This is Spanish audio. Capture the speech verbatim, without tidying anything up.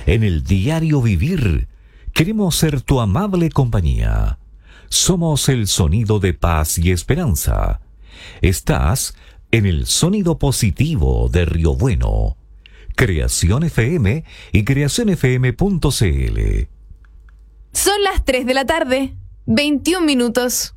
En el diario vivir, queremos ser tu amable compañía. Somos el sonido de paz y esperanza. Estás en el sonido positivo de Río Bueno. Creación F M y creación f m punto c l. Son las tres de la tarde, veintiún minutos.